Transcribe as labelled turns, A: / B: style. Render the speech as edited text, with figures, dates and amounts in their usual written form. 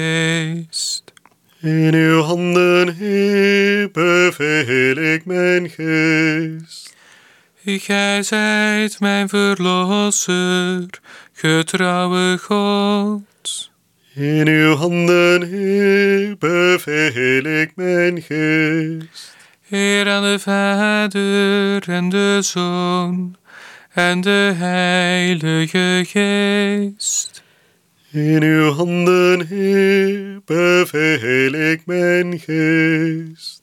A: Geest.
B: In uw handen, Heer, beveel ik mijn geest.
A: Gij zijt mijn verlosser, getrouwe God.
B: In uw handen, Heer, beveel ik mijn geest.
A: Heer aan de Vader en de Zoon en de Heilige Geest.
B: In uw handen, Heer, beveel ik mijn geest.